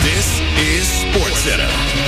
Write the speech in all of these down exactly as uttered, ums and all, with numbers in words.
This is SportsCenter.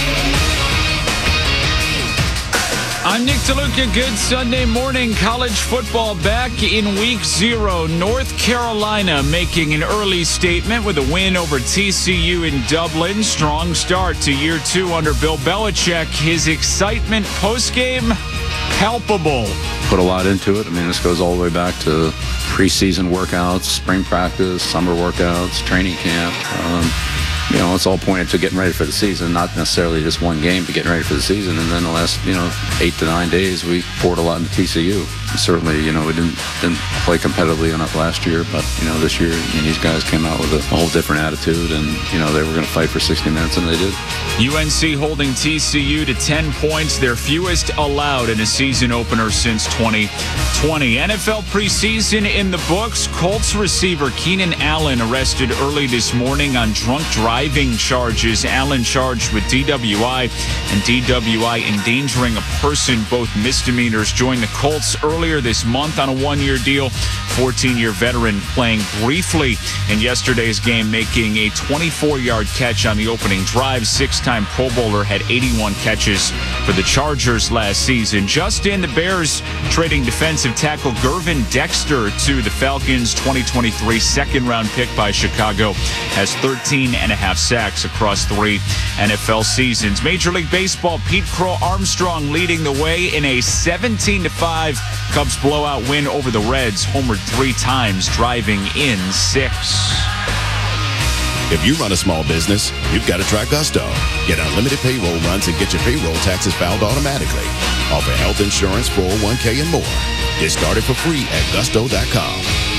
I'm Nick DeLuca. Good Sunday morning. College football back in week zero. North Carolina making an early statement with a win over T C U in Dublin. Strong start to year two under Bill Belichick. His excitement postgame, palpable. Put a lot into it. I mean, this goes all the way back to preseason workouts, spring practice, summer workouts, training camp. Um, you know, it's all pointed to getting ready for the season, not necessarily just one game, but getting ready for the season. And then the last, you know, eight to nine days, we poured a lot into T C U. Certainly, you know, we didn't didn't play competitively enough last year, but, you know, this year, I mean, these guys came out with a, a whole different attitude, and, you know, they were going to fight for sixty minutes, and they did. U N C holding T C U to ten points, their fewest allowed in a season opener since twenty twenty. N F L preseason in the books. Colts receiver Keenan Allen arrested early this morning on drunk driving charges. Allen charged with D W I and D W I endangering a person, both misdemeanors. Joined the Colts earlier this month on a one-year deal. fourteen-year veteran playing briefly in yesterday's game, making a twenty-four-yard catch on the opening drive. Six-time Pro Bowler, had eighty-one catches for the Chargers last season. Just in, the Bears trading defensive tackle Gervin Dexter to the Falcons. twenty twenty-three second-round pick by Chicago, has thirteen and a half sacks across three N F L seasons. Major League Baseball, Pete Crow Armstrong leading the way in a seventeen to five Cubs blowout win over the Reds. Homered three times, driving in six. If you run a small business, you've got to try Gusto. Get unlimited payroll runs and get your payroll taxes filed automatically. Offer health insurance, four oh one k, and more. Get started for free at gusto dot com.